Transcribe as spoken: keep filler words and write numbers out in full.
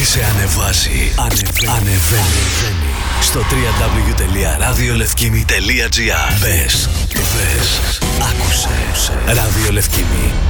σε ανεβάζει. Ανεβαίνει. Ανεβαίνει. Στο double-u double-u double-u τελεία ραδιολευκήμι τελεία τζι άρ. Μπες, μπες, άκουσε. Ραδιολευκήμι.